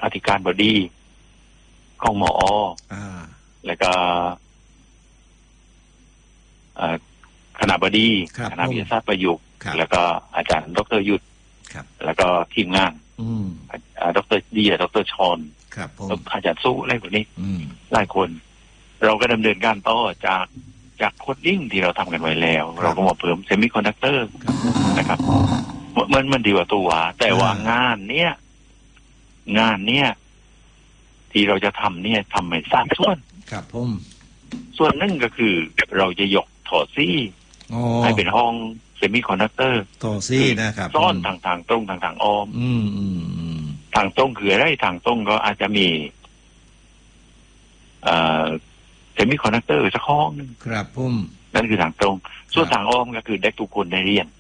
อธิการบดีของมอ.แล้วก็คณบดีคณะวิทยาศาสตร์ประยุกต์แล้วก็อาจารย์ดร.ยุทธแล้วก็ทีมงานดร.ดีดร.ชอนอาจารย์สู้อะไรพวกนี้หลายคนเราก็ดำเนินการต่อจากโคดดิ้งที่เราทำกันไว้แล้วเราก็มาเพิ่มเซมิคอนดักเตอร์นะครับมันดีกว่าตัวแต่ว่างานเนี้ยที่เราจะทำเนี่ยทำในสามส่วนครับผมส่วนหนึ่งก็คือเราจะยกถอซี่ให้เป็นห้องเซมิคอนดักเตอร์ถอซี่นะครับซ่อนทางตรงทางอ้อมทางตรงคืออะไรทางตรงก็อาจจะมีเซมิคอนดักเตอร์สักห้องนึงครับผมนั่นคือทางตรงส่วนทางอ้อมก็คือได้ทุกคนได้เรียน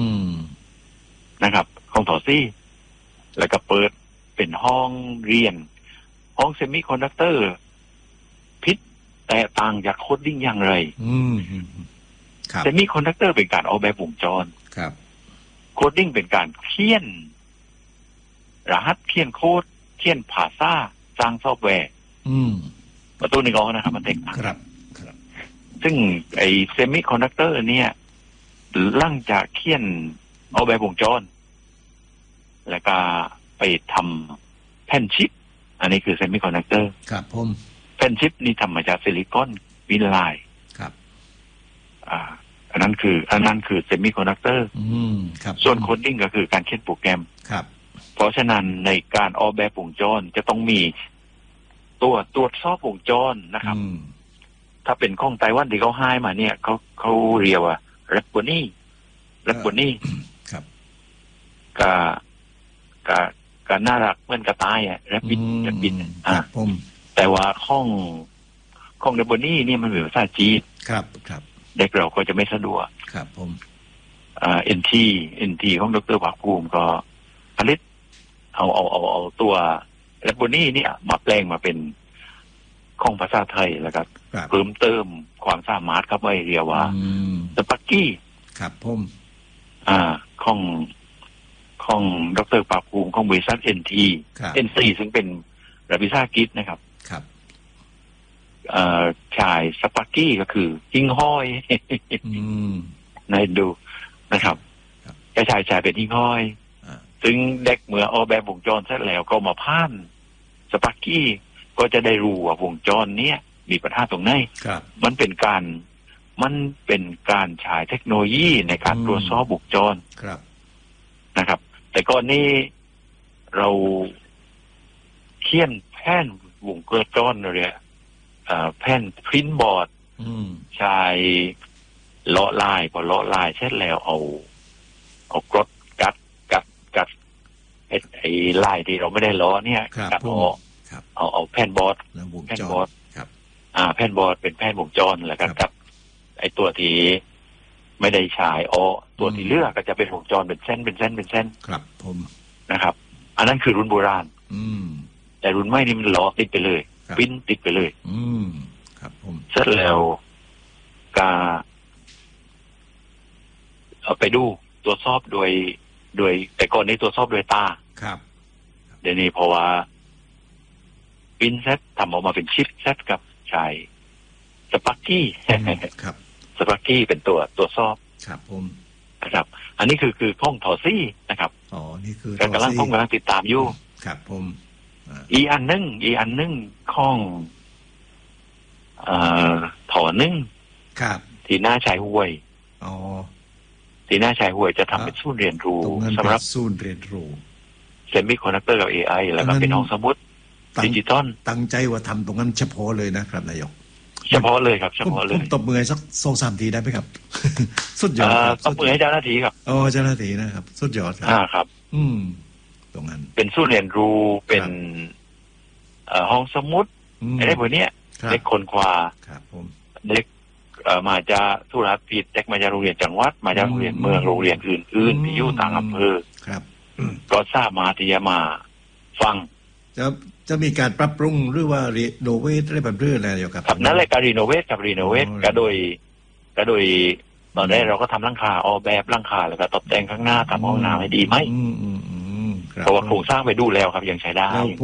นะครับห้องถอซี่แล้วก็เปิดเป็นห้องเรียนห้องเซมิคอนดักเตอร์พิษแต่ต่างจากโคดดิ้งอย่างไรเซมิคอนดักเตอร์เป็นการออกแบบวงจรครับโคดดิ้งเป็นการเขียนรหัสเขียนโค้ดเขียนภาษาสร้างซอฟต์แวร์ประตูหนึ่งออกนะครับมันแตกต่างครับซึ่งไอเซมิคอนดักเตอร์เนี่ยหลังจากเขียนออกแบบวงจรแล้วก็ไปทำแผ่นชิปอันนี้คือเซมิคอนดักเตอร์ครับผมแผ่นชิปนี่ทำมาจากซิลิคอนวิไลน์ครับอันนั้นคือเซมิคอนดักเตอร์ครับส่วนโคดดิ้งก็คือการเขียนโปรแกรมครับเพราะฉะนั้นในการออกแบบวงจรจะต้องมีตัวตรวจสอบวงจรนะครับถ้าเป็นของไต้หวันที่เขาให้มาเนี่ยเขาเรียกว่าแรปโบนี่ครับก็น่ารักเหมือนกระต่ายแรปบินแต่ว่าของแรปโบนี่นี่มันเป็นภาษาจีนครับเด็กเราก็จะไม่สะดวกครับผม NT ของดร.ภาคภูมิก็ผลิตเอาตัวแรปโบนี่เนี่ยมาแปลงมาเป็นของภาษาไทยแล้วก็เพิ่มเติมความสามารถครับไว้เรียกว่าสปักกี้ครับผมของดร.ภาคภูมิของบริษัท NT ซึ่งเป็นรัฐวิสาหกิจนะครับครับชายสปักกี้ก็คือหิ้งห้อยในดูนะครับชายเป็นหิ้งห้อยซึ่งเด็กเมื่อออกแบบวงจรเสร็จแล้วก็มาผ่านสปักกี้ก็จะได้รู้ว่าวงจรเนี้ยมีปัญหาตรงไหนมันเป็นการใช้เทคโนโลยีในการตรวจสอบวงจรนะครับแต่ก่อนนี้เราเขียนแผ่นวงจรเลยแผ่นพริ้นบอร์ดใช้เลาะลายพอเลาะลายเสร็จแล้วเอากรดกัดไอ้ลายที่เราไม่ได้ล้อเนี่ยกัดออกเอาแผ่นบอร์ดแผ่นบอร์ดเป็นแผ่นวงจรแล้วก็กับไอ้ตัวที่ไม่ได้ฉายตัวที่เลือกก็จะเป็นวงจรเป็นเส้นครับผมนะครับอันนั้นคือรุ่นโบราณแต่รุ่นใหม่นี่มันล้อติดไปเลยปิ้นติดไปเลยครับผมเสร็จแล้วก็เอาไปดูตรวจสอบโดยแต่ก่อนนี้ตรวจสอบโดยตาครับเดี๋ยวนี้เพราะว่าปิ้นเซตทำออกมาเป็นชิปเซตกับใช้สปักกี้ครับสปักกี้เป็นตัวตรวจสอบครับผมนะครับอันนี้คือข้องถอซี่นะครับนี่คือกำลังติดตามอยู่ครับผมอีอันนึงข้องถอนึงครับที่หน้าชายห้วยที่หน้าชายห้วยจะทำเป็นศูนย์เรียนรู้สำหรับศูนย์เรียนรู้เซมิคอนดักเตอร์กับ AI แล้วก็เป็นห้องสมุดดิจิตอลตั้งใจว่าทำตรงนั้นเฉพาะเลยนะครับนายกเฉพาะเลยครับเฉพาะเลยตบมือสัก 2-3 ทีได้ไหมครับสุดยอดครับตบมือให้เจ้าหน้าที่ครับเจ้าหน้าที่นะครับสุดยอดครับตรงนั้นเป็นศูนย์เรียนรู้เป็นห้องสมุดอะไรพวกนี้เด็กคนควาเด็กมาจากธุรกิจเด็กมาจากโรงเรียนจังหวัดมาจากโรงเรียนเมืองโรงเรียนอื่นๆที่อยู่ต่างอำเภอก็สามารถที่จะมาฟังจะมีการปรับปรุงหรือว่ารีโนเวทอะไรแบบเรื่องอะไรอยู่ครับนั่นแหละการรีโนเวทก็โดยตอนแรกเราก็ทำหลังคาออกแบบหลังคาแล้วก็ตกแต่งข้างหน้าทำห้องน้ำให้ดีไหมเพราะว่าโครงสร้างไปดูแล้วครับยังใช้ได้